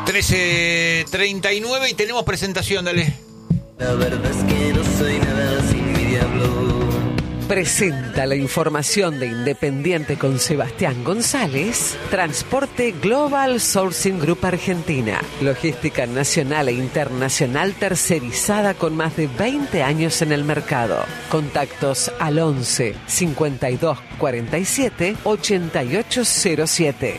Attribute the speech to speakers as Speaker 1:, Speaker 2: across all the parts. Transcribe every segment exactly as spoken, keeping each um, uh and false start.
Speaker 1: trece treinta y nueve y tenemos presentación, dale.
Speaker 2: La verdad es que no soy nada sin mi diablo.
Speaker 3: Presenta la información de Independiente con Sebastián González, Transporte Global Sourcing Group Argentina, logística nacional e internacional tercerizada con más de veinte años en el mercado. Contactos al once cincuenta y dos cuarenta y siete ochenta y ocho cero siete.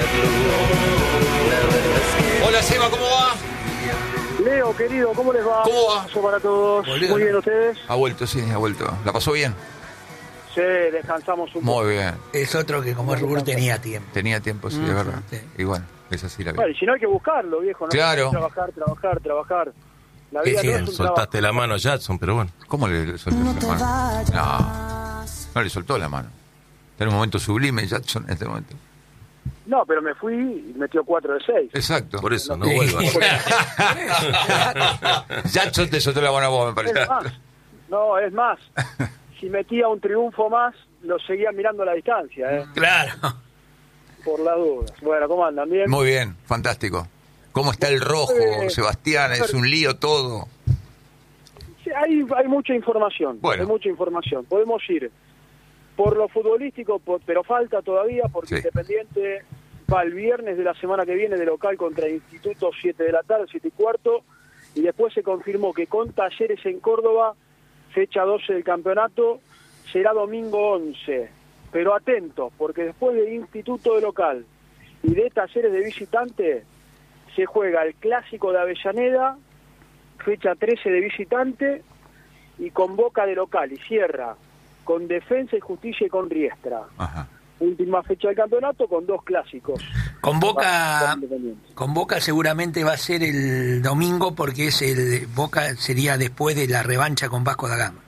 Speaker 1: Hola Seba, ¿cómo va?
Speaker 4: Leo, querido, ¿cómo les va?
Speaker 1: ¿Cómo va?
Speaker 4: Abrazo para todos.
Speaker 1: Volvió,
Speaker 4: Muy bien,
Speaker 1: ¿no?
Speaker 4: ¿ustedes?
Speaker 1: Ha vuelto, sí, ha vuelto. ¿La pasó bien?
Speaker 4: Sí, descansamos un poco.
Speaker 1: Muy bien.
Speaker 5: Es otro que como Rubur tenía tiempo.
Speaker 1: Tenía tiempo, sí,
Speaker 5: Mm,
Speaker 1: es verdad.
Speaker 5: sí.
Speaker 1: Y bueno, es así la vida.
Speaker 4: Bueno, y si no hay que buscarlo, viejo, ¿no?
Speaker 1: Claro.
Speaker 4: Trabajar, trabajar, trabajar. La
Speaker 5: Sí,
Speaker 4: vida
Speaker 5: sí,
Speaker 4: no es un
Speaker 6: Soltaste
Speaker 4: trabajo.
Speaker 6: la mano a Jackson, pero bueno.
Speaker 1: ¿Cómo le soltó la mano? No, no le soltó la mano. Está en un momento sublime Jackson en este momento.
Speaker 4: No, pero me fui y metió cuatro de seis.
Speaker 1: Exacto.
Speaker 6: Por eso, no
Speaker 5: Sí.
Speaker 6: vuelvas.
Speaker 1: Jackson te soltó la mano a vos, me parece.
Speaker 4: Es más, no, es más. Si metía un triunfo más, lo seguía mirando a la distancia, ¿eh?
Speaker 5: Claro.
Speaker 4: Por las dudas. Bueno, ¿cómo andan? ¿Bien?
Speaker 1: Muy bien, fantástico. ¿Cómo está el rojo,
Speaker 4: Eh,
Speaker 1: Sebastián? Es un lío todo.
Speaker 4: Sí, hay, hay mucha información.
Speaker 1: Bueno.
Speaker 4: Hay mucha información. Podemos ir por lo futbolístico, por- pero falta todavía porque
Speaker 1: Sí.
Speaker 4: Independiente va el viernes de la semana que viene de local contra Instituto, siete de la tarde, siete y cuarto, y después se confirmó que con Talleres en Córdoba, fecha doce del campeonato, será domingo once. Pero atentos, porque después de Instituto de local y de Talleres de visitante, se juega el Clásico de Avellaneda, fecha trece de visitante, y con Boca de local, y cierra con Defensa y Justicia y con Riestra.
Speaker 1: Ajá.
Speaker 4: Última fecha del campeonato con dos clásicos.
Speaker 5: Con Boca,
Speaker 4: Para Independiente.
Speaker 5: con Boca seguramente va a ser el domingo porque es el Boca sería después de la revancha con Vasco da Gama.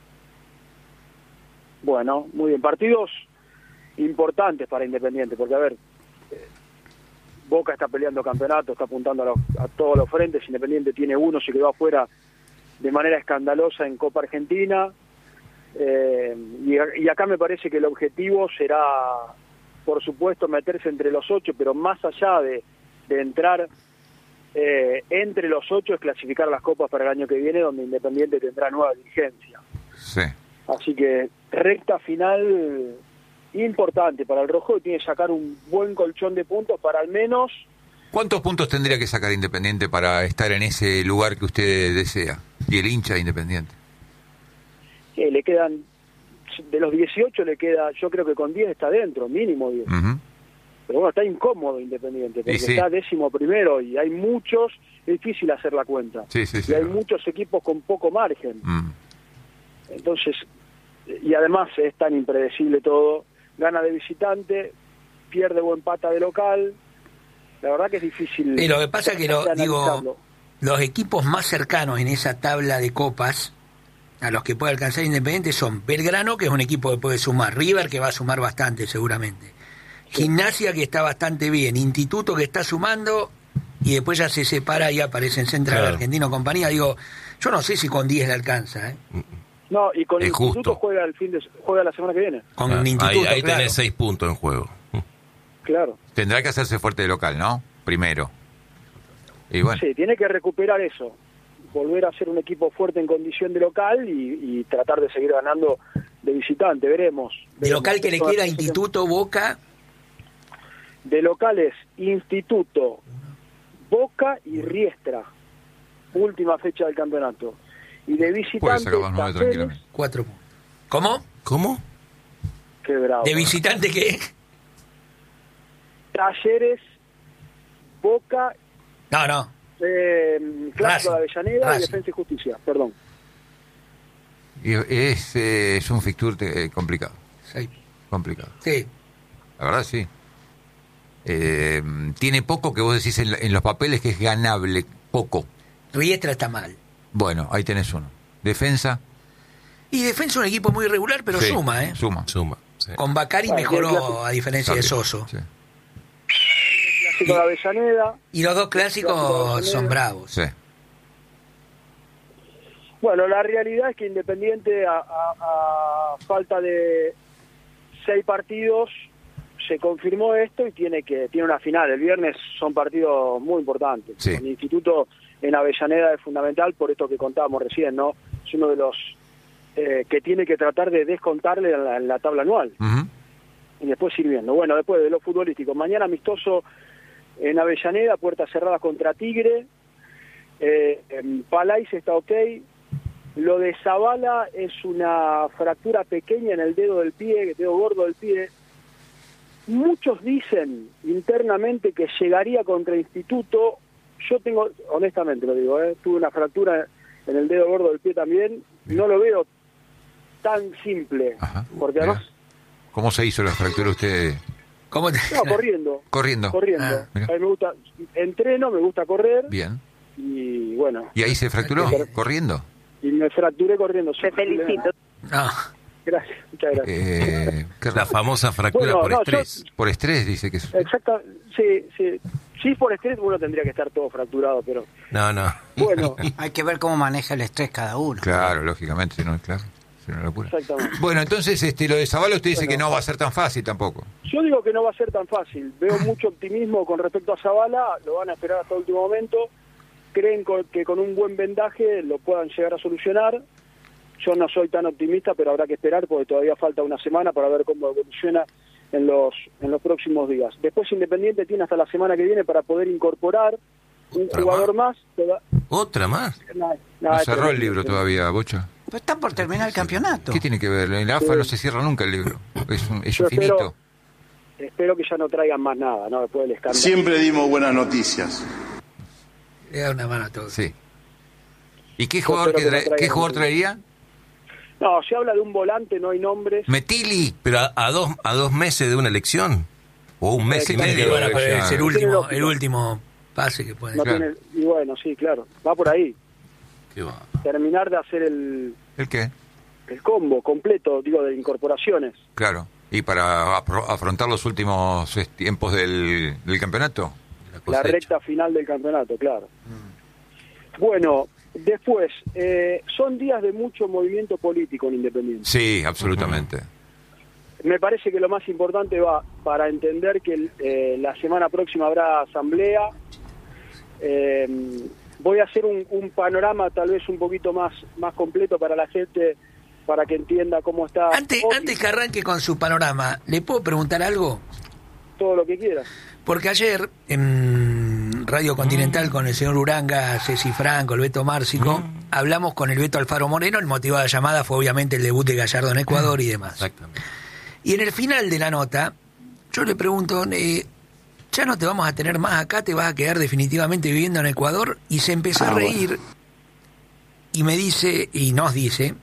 Speaker 4: Bueno, muy bien. Partidos importantes para Independiente, porque a ver, eh, Boca está peleando campeonato, está apuntando a, los- a todos los frentes. Independiente tiene uno, se quedó afuera de manera escandalosa en Copa Argentina. Eh, y, y acá me parece que el objetivo será, por supuesto, meterse entre los ocho, pero más allá de, de entrar eh, entre los ocho es clasificar las copas para el año que viene, donde Independiente tendrá nueva dirigencia.
Speaker 1: Sí.
Speaker 4: Así que recta final importante para el rojo, y tiene que sacar un buen colchón de puntos para al menos...
Speaker 1: ¿Cuántos puntos tendría que sacar Independiente para estar en ese lugar que usted desea? Y el hincha de Independiente.
Speaker 4: eh, le quedan, de los dieciocho le queda, yo creo que con diez está dentro, mínimo diez.
Speaker 1: Ujú.
Speaker 4: Pero bueno, está incómodo Independiente, porque
Speaker 1: Y sí.
Speaker 4: está décimo primero y hay muchos, es difícil hacer la cuenta.
Speaker 1: Sí, sí, sí.
Speaker 4: Y hay muchos equipos con poco margen.
Speaker 1: Mm.
Speaker 4: Entonces, y además es tan impredecible todo, gana de visitante, pierde o empata de local, la verdad que es difícil.
Speaker 5: Y lo que pasa es que lo,
Speaker 4: de
Speaker 5: digo,
Speaker 4: analizarlo.
Speaker 5: los equipos más cercanos en esa tabla de copas a los que puede alcanzar Independiente son Belgrano, que es un equipo que puede sumar, River, que va a sumar bastante seguramente, Gimnasia, que está bastante bien, Instituto, que está sumando, y después ya se separa y aparece en Central
Speaker 6: Claro.
Speaker 5: Argentino Compañía. Digo, yo no sé si con diez le alcanza, ¿eh?
Speaker 4: No, y con
Speaker 6: Es
Speaker 4: Instituto
Speaker 6: justo.
Speaker 4: juega el fin de juega la semana que viene.
Speaker 5: Con
Speaker 6: Ah,
Speaker 5: Instituto,
Speaker 6: ahí ahí
Speaker 5: claro.
Speaker 6: tenés seis puntos en juego.
Speaker 4: Claro.
Speaker 1: Tendrá que hacerse fuerte de local, ¿no? Primero. Y bueno.
Speaker 4: Sí, tiene que recuperar eso, volver a ser un equipo fuerte en condición de local y, y tratar de seguir ganando de visitante, veremos.
Speaker 5: De
Speaker 4: veremos.
Speaker 5: local que le queda Instituto, Boca,
Speaker 4: De locales, Instituto, Boca y Riestra, última fecha del campeonato. Y de
Speaker 1: Puede
Speaker 4: visitante,
Speaker 1: sacar los nueve
Speaker 4: Talleres,
Speaker 1: tranquilamente.
Speaker 5: cuatro puntos. ¿Cómo?
Speaker 6: ¿Cómo?
Speaker 4: qué bravo.
Speaker 5: ¿De visitante qué?
Speaker 4: Talleres, Boca,
Speaker 5: No, no.
Speaker 4: eh, Clásico de
Speaker 5: Racing,
Speaker 4: Avellaneda
Speaker 5: Racing.
Speaker 4: y Defensa y Justicia, perdón.
Speaker 1: Y es, eh, es un fixture eh, complicado.
Speaker 5: Sí.
Speaker 1: Complicado.
Speaker 5: Sí.
Speaker 1: La verdad, sí. Eh, tiene poco que vos decís en, la- en los papeles que es ganable. Poco.
Speaker 5: Riestra está mal.
Speaker 1: Bueno, ahí tenés uno. Defensa.
Speaker 5: Y Defensa es un equipo muy regular, pero
Speaker 1: Sí,
Speaker 5: suma, ¿eh?
Speaker 1: Suma.
Speaker 6: Suma. Sí.
Speaker 5: Con Bacari
Speaker 4: Ah,
Speaker 5: mejoró
Speaker 4: sí, claro.
Speaker 5: a diferencia de Soso.
Speaker 1: Sí.
Speaker 4: Clásico de Avellaneda.
Speaker 5: Y los dos
Speaker 4: Clásico de
Speaker 5: clásicos
Speaker 4: Avellaneda.
Speaker 5: son bravos.
Speaker 1: Sí.
Speaker 4: Bueno, la realidad es que Independiente, a, a- a falta de seis partidos, se confirmó esto y tiene que tiene una final. El viernes son partidos muy importantes.
Speaker 1: Sí.
Speaker 4: El Instituto en Avellaneda es fundamental por esto que contábamos recién, ¿no? Es uno de los eh, que tiene que tratar de descontarle en la, en la tabla anual.
Speaker 1: Ujú.
Speaker 4: Y después ir viendo. Bueno, después de lo futbolístico. Mañana amistoso en Avellaneda, puertas cerradas contra Tigre. Eh, en Palais está ok. Lo de Zavala es una fractura pequeña en el dedo del pie, el dedo gordo del pie. Muchos dicen internamente que llegaría contra Instituto. Yo tengo, honestamente lo digo, ¿eh? tuve una fractura en el dedo gordo del pie también. No lo veo tan simple.
Speaker 1: Ajá.
Speaker 4: Porque además...
Speaker 1: Mira. ¿Cómo se hizo la fractura usted?
Speaker 5: ¿Cómo te...
Speaker 4: No, corriendo.
Speaker 1: Corriendo.
Speaker 4: Corriendo.
Speaker 5: Ah,
Speaker 1: mira.
Speaker 4: A mí me gusta, entreno, me gusta correr.
Speaker 1: Bien.
Speaker 4: Y bueno,
Speaker 1: ¿Y ahí se fracturó? ¿Corriendo?
Speaker 4: y me fracturé corriendo.
Speaker 7: Te felicito.
Speaker 5: No.
Speaker 4: Gracias, muchas gracias.
Speaker 1: Eh, qué
Speaker 6: La
Speaker 1: raro.
Speaker 6: famosa fractura
Speaker 4: Bueno,
Speaker 6: por
Speaker 4: no,
Speaker 6: estrés.
Speaker 1: Por estrés, dice que es.
Speaker 4: Exacto, sí, sí. Sí, por estrés uno tendría que estar todo fracturado, pero
Speaker 6: No, no.
Speaker 4: bueno,
Speaker 8: Hay que ver cómo maneja el estrés cada uno.
Speaker 1: Claro, lógicamente, si no, claro. Si no, locura.
Speaker 4: exactamente.
Speaker 1: Bueno, entonces este, lo de Zavala usted dice
Speaker 4: Bueno.
Speaker 1: que no va a ser tan fácil tampoco.
Speaker 4: Yo digo que no va a ser tan fácil. Veo mucho optimismo con respecto a Zavala, lo van a esperar hasta el último momento. Creen co- que con un buen vendaje lo puedan llegar a solucionar. Yo no soy tan optimista, pero habrá que esperar porque todavía falta una semana para ver cómo evoluciona en los en los próximos días. Después Independiente tiene hasta la semana que viene para poder incorporar un
Speaker 6: ¿Otra
Speaker 4: jugador más. Toda-
Speaker 6: ¿Otra más?
Speaker 4: Nah,
Speaker 1: No
Speaker 4: nah,
Speaker 1: cerró el
Speaker 4: tremendo.
Speaker 1: libro todavía, Bocha.
Speaker 8: Pero está por terminar el campeonato.
Speaker 1: ¿Qué tiene que ver? En la A F A no se cierra nunca el libro. Es, un, es
Speaker 4: Yo
Speaker 1: infinito.
Speaker 4: espero, espero que ya no traigan más nada, ¿no? Después del escándalo.
Speaker 9: Siempre dimos buenas noticias.
Speaker 5: Le da una mano a todos.
Speaker 1: Sí. ¿Y qué
Speaker 4: Yo
Speaker 1: jugador,
Speaker 4: espero
Speaker 1: que
Speaker 4: que no
Speaker 1: trae-
Speaker 4: traigan
Speaker 1: qué jugador
Speaker 4: nada.
Speaker 1: traería?
Speaker 4: No, se habla de un volante, no hay nombres.
Speaker 1: Metili.
Speaker 6: Pero a, a dos a dos meses de una elección. O un mes y
Speaker 1: Sí,
Speaker 5: Sí,
Speaker 6: medio.
Speaker 5: bueno, pero
Speaker 1: ya.
Speaker 5: es el
Speaker 4: Tiene
Speaker 5: último,
Speaker 4: lógica.
Speaker 5: el último pase que puede.
Speaker 4: No
Speaker 1: Claro.
Speaker 4: tiene, y bueno, sí, claro. Va por ahí.
Speaker 6: Qué va.
Speaker 4: Terminar de hacer el,
Speaker 1: ¿El qué?
Speaker 4: el combo completo, digo, de incorporaciones.
Speaker 1: Claro. ¿Y para afro- afrontar los últimos eh, tiempos del, del campeonato?
Speaker 6: La
Speaker 4: La
Speaker 6: cosecha.
Speaker 4: recta final del campeonato, claro. Bueno, después, eh, son días de mucho movimiento político en Independiente.
Speaker 1: Sí, absolutamente.
Speaker 4: Me parece que lo más importante va para entender que eh, la semana próxima habrá asamblea. Eh, voy a hacer un, un panorama tal vez un poquito más, más completo para la gente, para que entienda cómo está.
Speaker 5: Antes,
Speaker 4: hoy,
Speaker 5: antes que arranque con su panorama, ¿le puedo preguntar algo?
Speaker 4: todo lo que quiera.
Speaker 5: Porque ayer en Radio Continental con el señor Uranga, Ceci Franco, el Beto Márcico, hablamos con el Beto Alfaro Moreno. El motivo de la llamada fue obviamente el debut de Gallardo en Ecuador y demás.
Speaker 6: Exactamente.
Speaker 5: Y en el final de la nota, yo le pregunto, eh, ¿ya no te vamos a tener más acá? ¿Te vas a quedar definitivamente viviendo en Ecuador? Y se empezó
Speaker 4: Ah,
Speaker 5: a reír y me dice, y nos dice,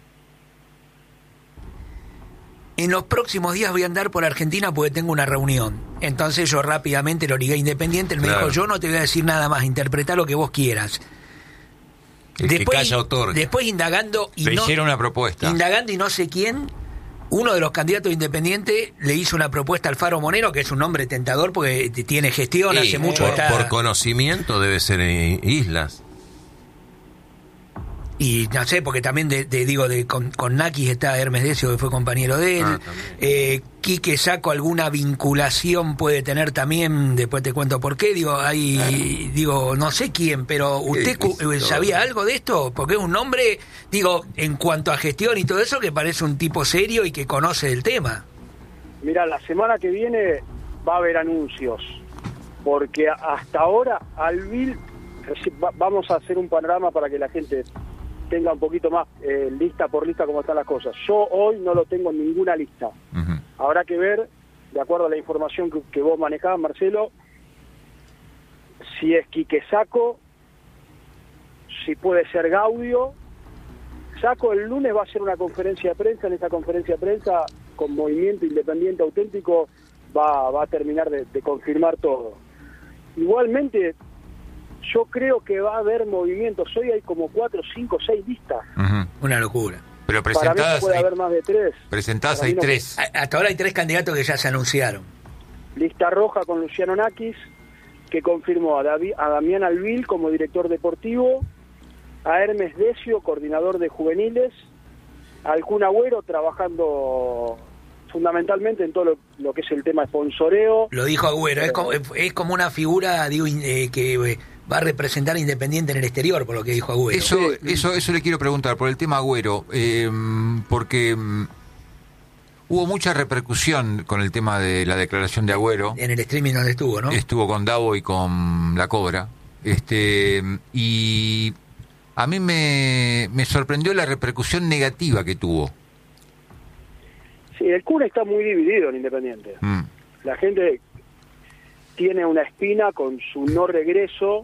Speaker 5: en los próximos días voy a andar por Argentina porque tengo una reunión. Entonces yo rápidamente lo ligué a Independiente. Él me
Speaker 6: Claro.
Speaker 5: dijo, yo no te voy a decir nada más, interpreta lo que vos quieras.
Speaker 6: El que calla otorga.
Speaker 5: después indagando y
Speaker 1: Le
Speaker 5: no,
Speaker 1: hicieron una propuesta.
Speaker 5: indagando y no sé quién, uno de los candidatos independientes le hizo una propuesta al Alfaro Moreno, que es un nombre tentador porque t- tiene gestión,
Speaker 6: Sí,
Speaker 5: hace mucho
Speaker 6: por,
Speaker 5: está...
Speaker 6: por conocimiento debe ser en Islas.
Speaker 5: Y no sé, porque también de, de- digo, de con, con Nakis está Hermes Decio, que fue compañero de él.
Speaker 6: Ah, también.
Speaker 5: eh, Quique Saco alguna vinculación puede tener también, después te cuento por qué. Digo, hay, digo, no sé quién, pero ¿usted cu-
Speaker 1: difícil todo.
Speaker 5: sabía algo de esto? Porque es un nombre, digo, en cuanto a gestión y todo eso, que parece un tipo serio y que conoce el tema.
Speaker 4: Mira, la semana que viene va a haber anuncios, porque a- hasta ahora Alvil, reci- va- vamos a hacer un panorama para que la gente tenga un poquito más eh, lista por lista cómo están las cosas. Yo hoy no lo tengo en ninguna lista.
Speaker 1: Ujú.
Speaker 4: Habrá que ver, de acuerdo a la información que, que vos manejabas, Marcelo, si es Quique Saco, si puede ser Gaudio. Saco el lunes va a hacer una conferencia de prensa. En esa conferencia de prensa, con Movimiento Independiente Auténtico, va, va a terminar de, de confirmar todo. Igualmente, yo creo que va a haber movimientos. Hoy hay como cuatro, cinco, seis listas.
Speaker 1: Ujú.
Speaker 5: Una locura.
Speaker 1: Pero
Speaker 4: Para mí
Speaker 1: presentadas
Speaker 4: puede
Speaker 1: hay,
Speaker 4: haber más de tres.
Speaker 1: presentadas
Speaker 4: Para mí
Speaker 1: hay
Speaker 4: no.
Speaker 1: tres.
Speaker 5: A- Hasta ahora hay tres candidatos que ya se anunciaron.
Speaker 4: Lista roja con Luciano Nakis, que confirmó a, Davi- a Damián Alvil como director deportivo, a Hermes Decio, coordinador de juveniles, al Kun Agüero trabajando fundamentalmente en todo lo, lo que es el tema sponsoreo.
Speaker 5: Lo dijo Agüero, es como, es como una figura, digo, eh, que eh, va a representar a Independiente en el exterior, por lo que dijo Agüero.
Speaker 1: Eso, eso, eso le quiero preguntar, por el tema Agüero, eh, porque mm, hubo mucha repercusión con el tema de la declaración de Agüero.
Speaker 5: En el streaming donde estuvo, ¿no?
Speaker 1: Estuvo con Davo y con La Cobra. Este, y a mí me, me sorprendió la repercusión negativa que tuvo.
Speaker 4: Sí, el Kun está muy dividido en Independiente.
Speaker 1: Mm.
Speaker 4: La gente tiene una espina con su no regreso.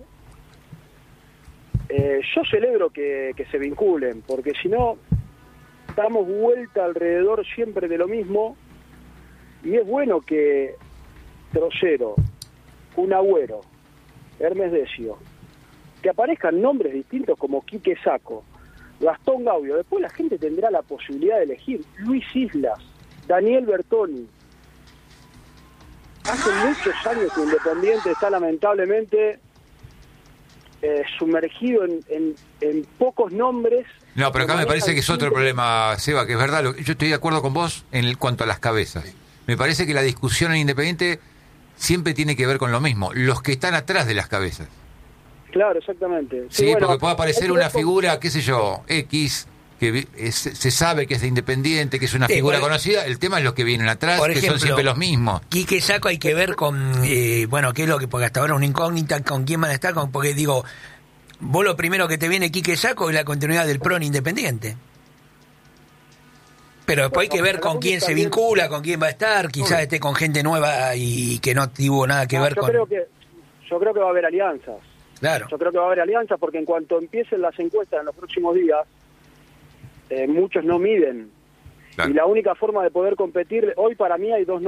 Speaker 4: Eh, yo celebro que, que se vinculen, porque si no, damos vuelta alrededor siempre de lo mismo. Y es bueno que Trocero, Kun Agüero, Hermes Decio, que aparezcan nombres distintos como Quique Sacco, Gastón Gaudio. Después la gente tendrá la posibilidad de elegir Luis Islas, Daniel Bertoni. Hace muchos años que Independiente está lamentablemente eh, sumergido en, en, en pocos nombres.
Speaker 1: No, pero acá me parece que es otro problema, Seba, que es verdad. Lo, yo estoy de acuerdo con vos en el, cuanto a las cabezas. Me parece que la discusión en Independiente siempre tiene que ver con lo mismo, los que están atrás de las cabezas.
Speaker 4: Claro, exactamente.
Speaker 1: Sí,
Speaker 4: sí bueno,
Speaker 1: porque puede aparecer una figura, qué sé yo, X, que es, se sabe que es de Independiente, que es una
Speaker 5: Sí,
Speaker 1: figura
Speaker 5: por-
Speaker 1: conocida. El tema es los que vienen atrás,
Speaker 5: Por
Speaker 1: que
Speaker 5: ejemplo,
Speaker 1: son siempre los mismos.
Speaker 5: Quique Sacco hay que ver con, eh, bueno, qué es lo que, porque hasta ahora es una incógnita con quién van a estar, con, porque digo, vos lo primero que te viene Quique Sacco es la continuidad del P R O en Independiente. Pero después hay que ver con quién se vincula, con quién va a estar, quizás esté con gente nueva y que no tuvo nada que
Speaker 4: No,
Speaker 5: ver
Speaker 4: yo
Speaker 5: con...
Speaker 4: creo que yo creo que va a haber alianzas.
Speaker 5: Claro.
Speaker 4: Yo creo que va a haber alianzas porque en cuanto empiecen las encuestas en los próximos días, eh, muchos no miden.
Speaker 1: Claro.
Speaker 4: Y la única forma de poder competir, hoy para mí hay dos